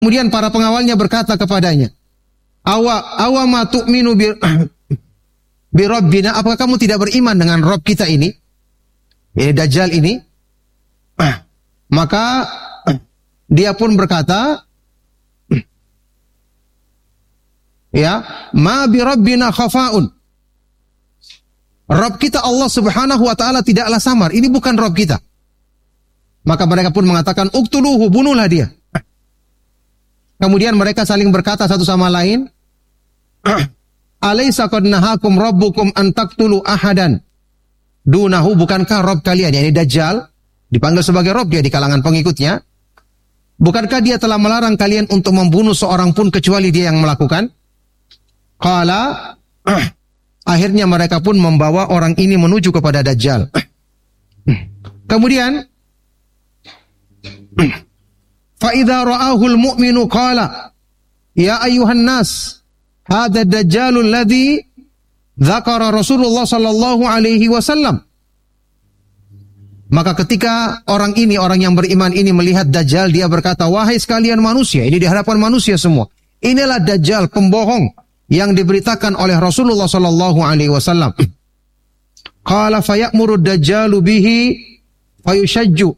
Kemudian para pengawalnya berkata kepadanya, Awa ma tu'minu bi rabbina, apakah kamu tidak beriman dengan Rabb kita ini? Ini Dajjal ini. Maka dia pun berkata, ya, ma bi rabbina khafa'un. Rabb kita Allah Subhanahu wa taala tidaklah samar. Ini bukan Rabb kita. Maka mereka pun mengatakan, uqtuluhu, bunuhlah dia. Kemudian mereka saling berkata satu sama lain, Alaysa qad nahakum rabbukum an taqtulu ahadan dunahu, bukankah Rabb kalian, yakni Dajjal, dipanggil sebagai Rabb dia di kalangan pengikutnya, bukankah dia telah melarang kalian untuk membunuh seorang pun kecuali dia yang melakukan? Qala, akhirnya mereka pun membawa orang ini menuju kepada Dajjal. Kemudian فَإِذَا رَآهُ الْمُؤْمِنُ قَالَ يَا أَيُّهَا النَّاسِ هَذَا الدَّجَّالُ الَّذِي ذَكَرَ رَسُولُ اللَّهِ صَلَّى اللَّهُ عَلَيْهِ وَسَلَّمَ. Maka ketika orang yang beriman ini melihat Dajjal, dia berkata, wahai sekalian manusia, ini di hadapan manusia semua, inilah Dajjal, pembohong yang diberitakan oleh Rasulullah sallallahu alaihi wasallam. Qala fayamuru ad-dajjalu bihi fayushajju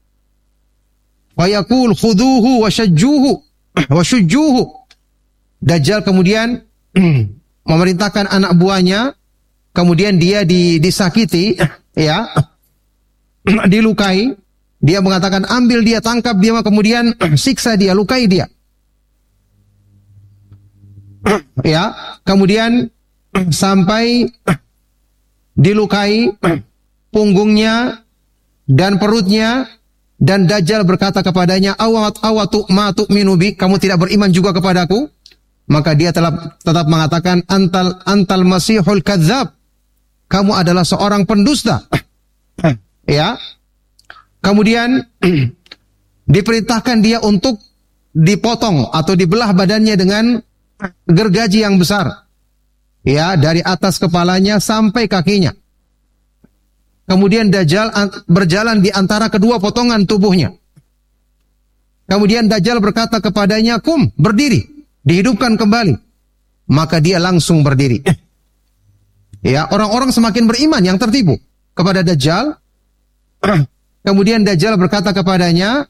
fayaqul khuduhu washujjuhu. Dajjal kemudian memerintahkan anak buahnya, kemudian dia disakiti, ya, dilukai. Dia mengatakan ambil dia, tangkap dia, kemudian siksa dia, lukai dia. Ya, kemudian sampai dilukai punggungnya dan perutnya. Dan Dajjal berkata kepadanya, awatu ma tu'minu bi, kamu tidak beriman juga kepadaku? Maka dia tetap mengatakan, antal masihul kadzab, kamu adalah seorang pendusta. Ya. Kemudian diperintahkan dia untuk dipotong atau dibelah badannya dengan gergaji yang besar. Ya, dari atas kepalanya sampai kakinya. Kemudian Dajjal berjalan di antara kedua potongan tubuhnya. Kemudian Dajjal berkata kepadanya, kum, berdiri, dihidupkan kembali. Maka dia langsung berdiri. Ya, orang-orang semakin beriman yang tertipu kepada Dajjal. Kemudian Dajjal berkata kepadanya,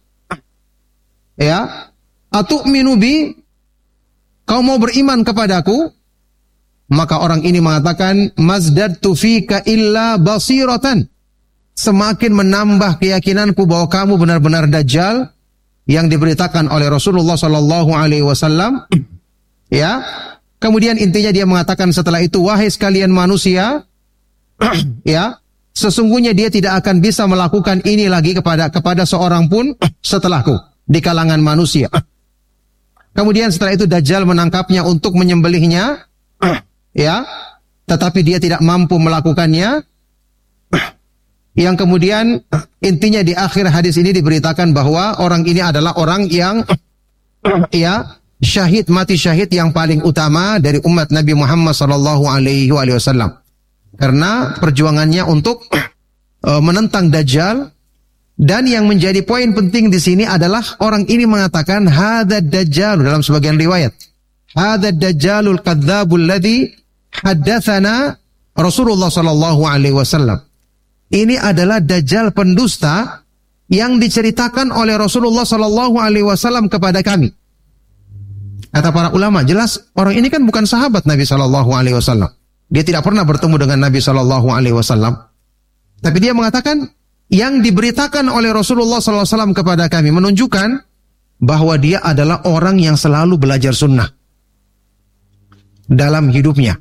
ya, atu'minu bi, kau mau beriman kepadaku? Maka orang ini mengatakan, mazdadtu fika illa basiratan. Semakin menambah keyakinanku bahwa kamu benar-benar Dajjal yang diberitakan oleh Rasulullah sallallahu alaihi wasallam. Ya. Kemudian intinya dia mengatakan setelah itu, wahai sekalian manusia, ya, sesungguhnya dia tidak akan bisa melakukan ini lagi kepada seorang pun setelahku di kalangan manusia. Kemudian setelah itu Dajjal menangkapnya untuk menyembelihnya. Ya, tetapi dia tidak mampu melakukannya. Yang kemudian intinya di akhir hadis ini diberitakan bahwa orang ini adalah orang yang ya syahid, mati syahid yang paling utama dari umat Nabi Muhammad sallallahu alaihi wasallam. Karena perjuangannya untuk menentang Dajjal. Dan yang menjadi poin penting di sini adalah orang ini mengatakan hadzal Dajjal, dalam sebagian riwayat, hadzal Dajjalul kadzdzabul ladzi haddatsana Rasulullah sallallahu alaihi wasallam. Ini adalah Dajjal pendusta yang diceritakan oleh Rasulullah sallallahu alaihi wasallam kepada kami. Kata para ulama, jelas orang ini kan bukan sahabat Nabi sallallahu alaihi wasallam. Dia tidak pernah bertemu dengan Nabi sallallahu alaihi wasallam. Tapi dia mengatakan yang diberitakan oleh Rasulullah sallallahu alaihi wasallam kepada kami menunjukkan bahwa dia adalah orang yang selalu belajar sunnah dalam hidupnya.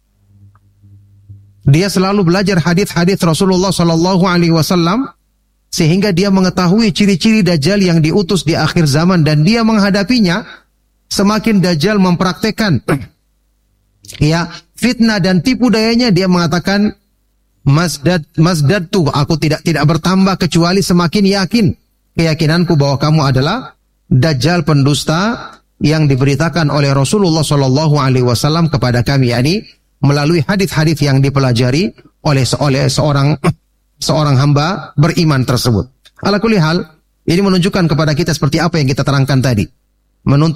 Dia selalu belajar hadis-hadis Rasulullah sallallahu alaihi wasallam sehingga dia mengetahui ciri-ciri Dajjal yang diutus di akhir zaman, dan dia menghadapinya. Semakin Dajjal mempraktekkan ya fitnah dan tipu dayanya, dia mengatakan mazdadtu, aku tidak bertambah kecuali semakin yakin keyakinanku bahwa kamu adalah Dajjal pendusta yang diberitakan oleh Rasulullah sallallahu alaihi wasallam kepada kami, yakni melalui hadis-hadis yang dipelajari oleh seorang hamba beriman tersebut. Ala kulli hal, ini menunjukkan kepada kita seperti apa yang kita terangkan tadi. menuntut